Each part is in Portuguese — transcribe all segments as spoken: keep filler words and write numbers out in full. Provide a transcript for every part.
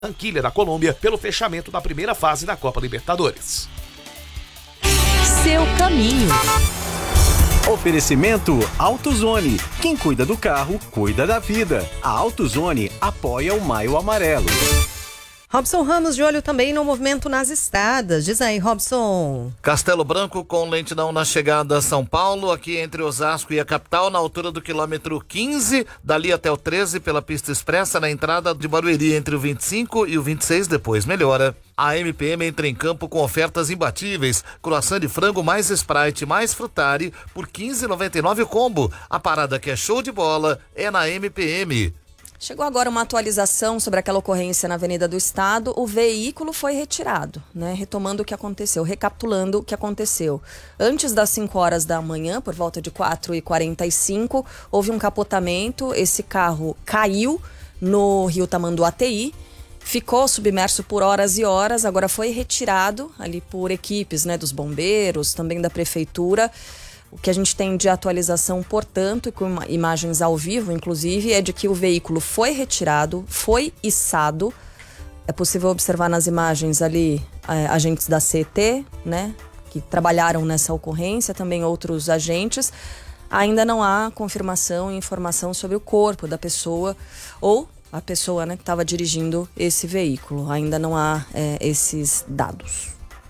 Barranquilla, da Colômbia, pelo fechamento da primeira fase da Copa Libertadores. Seu caminho. Oferecimento AutoZone. Quem cuida do carro, cuida da vida. A AutoZone apoia o Maio Amarelo. Robson Ramos de olho também no movimento nas estradas. Diz aí, Robson. Castelo Branco com lentidão na chegada a São Paulo, aqui entre Osasco e a capital, na altura do quilômetro quinze, dali até o treze pela pista expressa, na entrada de Barueri entre o vinte e cinco e o vinte e seis, depois melhora. A M P M entra em campo com ofertas imbatíveis. Croissant de frango mais Sprite mais Frutari por quinze reais e noventa e nove centavos o combo. A parada que é show de bola é na M P M. Chegou agora uma atualização sobre aquela ocorrência na Avenida do Estado. O veículo foi retirado, né? Retomando o que aconteceu, recapitulando o que aconteceu. Antes das cinco horas da manhã, por volta de quatro e quarenta e cinco, houve um capotamento. Esse carro caiu no rio Tamanduateí, ficou submerso por horas e horas, agora foi retirado ali por equipes, né, dos bombeiros, também da prefeitura. O que a gente tem de atualização, portanto, e com imagens ao vivo, inclusive, é de que o veículo foi retirado, foi içado. É possível observar nas imagens ali é, agentes da C E T, né, que trabalharam nessa ocorrência, também outros agentes. Ainda não há confirmação e informação sobre o corpo da pessoa ou a pessoa, né, que estava dirigindo esse veículo. Ainda não há é, esses dados.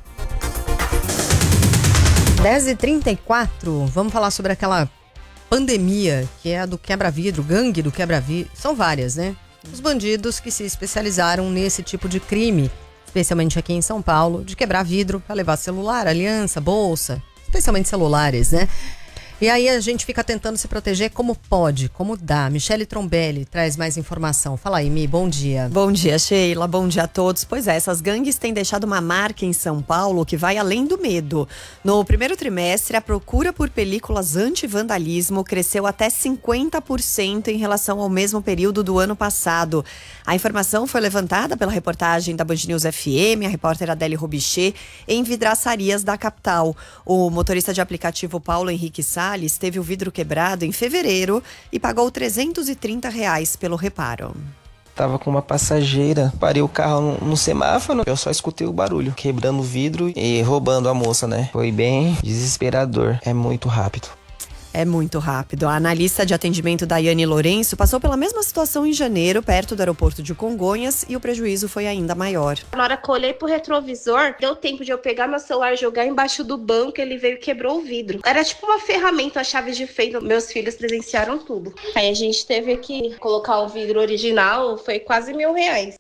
dez e trinta e quatro, vamos falar sobre aquela pandemia que é a do quebra-vidro, gangue do quebra-vidro. São várias, né? Os bandidos que se especializaram nesse tipo de crime, especialmente aqui em São Paulo, de quebrar vidro para levar celular, aliança, bolsa, especialmente celulares, né? E aí a gente fica tentando se proteger como pode, como dá. Michele Trombelli traz mais informação. Fala aí, Mi, bom dia. Bom dia, Sheila. Bom dia a todos. Pois é, essas gangues têm deixado uma marca em São Paulo que vai além do medo. No primeiro trimestre, a procura por películas anti-vandalismo cresceu até cinquenta por cento em relação ao mesmo período do ano passado. A informação foi levantada pela reportagem da Band News F M, a repórter Adele Robichê, em vidraçarias da capital. O motorista de aplicativo Paulo Henrique Sá teve o vidro quebrado em fevereiro e pagou trezentos e trinta reais pelo reparo. Tava com uma passageira, parei o carro no, no semáforo, eu só escutei o barulho, quebrando o vidro e roubando a moça, né? Foi bem desesperador, é muito rápido. É muito rápido. A analista de atendimento Daiane Lourenço passou pela mesma situação em janeiro, perto do aeroporto de Congonhas, e o prejuízo foi ainda maior. Na hora que eu olhei pro retrovisor, deu tempo de eu pegar meu celular e jogar embaixo do banco, ele veio e quebrou o vidro. Era tipo uma ferramenta, a chave de fenda. Meus filhos presenciaram tudo. Aí a gente teve que colocar o vidro original, foi quase mil reais.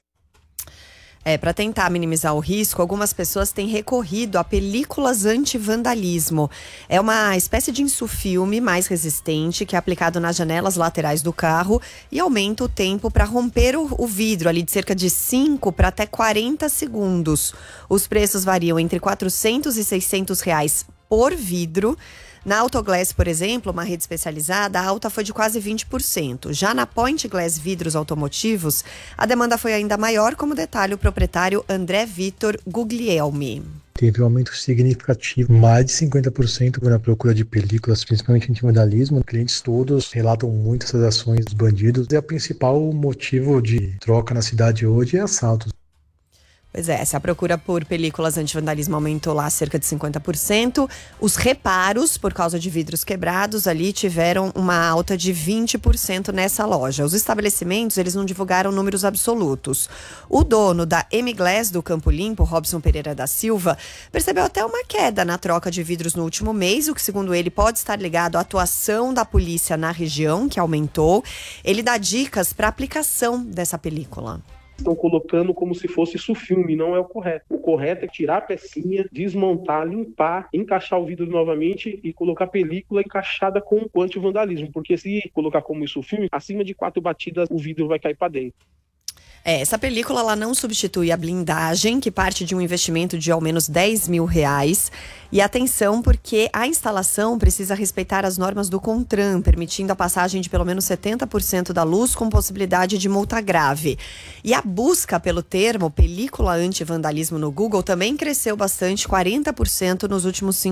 É, para tentar minimizar o risco, algumas pessoas têm recorrido a películas anti-vandalismo. É uma espécie de insufilme mais resistente que é aplicado nas janelas laterais do carro e aumenta o tempo para romper o, o vidro, ali de cerca de cinco para até quarenta segundos. Os preços variam entre quatrocentos e seiscentos reais por vidro. Na Autoglass, por exemplo, uma rede especializada, a alta foi de quase vinte por cento. Já na Point Glass Vidros Automotivos, a demanda foi ainda maior, como detalha o proprietário André Vitor Guglielmi. Teve um aumento significativo, mais de cinquenta por cento na procura de películas, principalmente anti-vandalismo. Clientes todos relatam muito essas ações dos bandidos. E o principal motivo de troca na cidade hoje é assaltos. Pois é, essa procura por películas anti-vandalismo aumentou lá cerca de cinquenta por cento. Os reparos, por causa de vidros quebrados, ali tiveram uma alta de vinte por cento nessa loja. Os estabelecimentos, eles não divulgaram números absolutos. O dono da M-Glass do Campo Limpo, Robson Pereira da Silva, percebeu até uma queda na troca de vidros no último mês, o que, segundo ele, pode estar ligado à atuação da polícia na região, que aumentou. Ele dá dicas para a aplicação dessa película. Estão colocando como se fosse sulfilme, não é o correto. O correto é tirar a pecinha, desmontar, limpar, encaixar o vidro novamente e colocar película encaixada com o anti-vandalismo, porque se colocar como sulfilme, acima de quatro batidas o vidro vai cair para dentro. É, essa película ela não substitui a blindagem, que parte de um investimento de ao menos dez mil reais. E atenção, porque a instalação precisa respeitar as normas do CONTRAN, permitindo a passagem de pelo menos setenta por cento da luz com possibilidade de multa grave. E a busca pelo termo película anti-vandalismo no Google também cresceu bastante, quarenta por cento nos últimos cinco